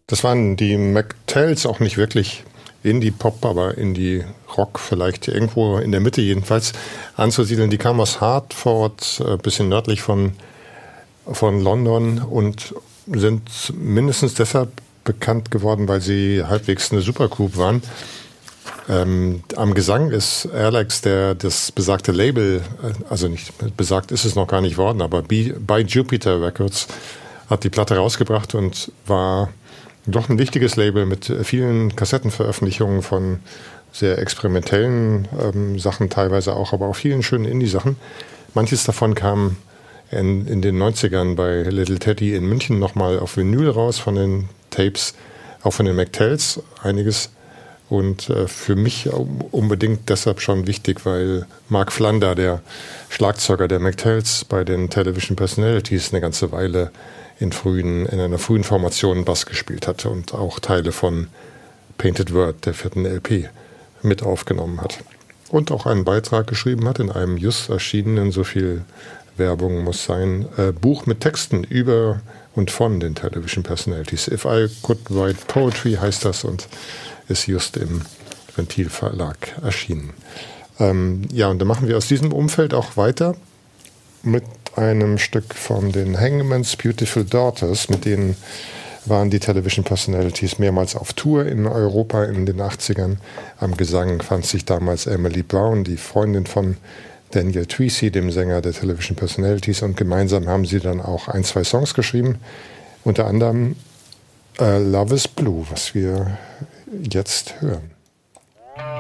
Das waren die McTells, auch nicht wirklich Indie-Pop, aber Indie-Rock vielleicht irgendwo in der Mitte jedenfalls anzusiedeln. Die kamen aus Hartford, ein bisschen nördlich von London und sind mindestens deshalb bekannt geworden, weil sie halbwegs eine Supergroup waren. Am Gesang ist Alex, der das besagte Label, also nicht besagt ist es noch gar nicht worden, aber bei Jupiter Records hat die Platte rausgebracht und war doch ein wichtiges Label mit vielen Kassettenveröffentlichungen von sehr experimentellen Sachen teilweise auch, aber auch vielen schönen Indie-Sachen. Manches davon kam in den 90ern bei Little Teddy in München nochmal auf Vinyl raus von den Tapes, auch von den McTells einiges. Und für mich unbedingt deshalb schon wichtig, weil Mark Flander, der Schlagzeuger der McTells bei den Television Personalities, eine ganze Weile in einer frühen Formation Bass gespielt hatte und auch Teile von Painted Word, der 4. LP, mit aufgenommen hat. Und auch einen Beitrag geschrieben hat in einem just erschienenen, so viel Werbung muss sein, Buch mit Texten über und von den Television Personalities. If I Could Write Poetry heißt das und ist just im Ventil Verlag erschienen. Ja, und dann machen wir aus diesem Umfeld auch weiter mit einem Stück von den Hangman's Beautiful Daughters. Mit denen waren die Television Personalities mehrmals auf Tour in Europa in den 80ern. Am Gesang fand sich damals Emily Brown, die Freundin von Daniel Tweesey, dem Sänger der Television Personalities. Und gemeinsam haben sie dann auch 1, 2 Songs geschrieben. Unter anderem Love is Blue, was wir jetzt hören.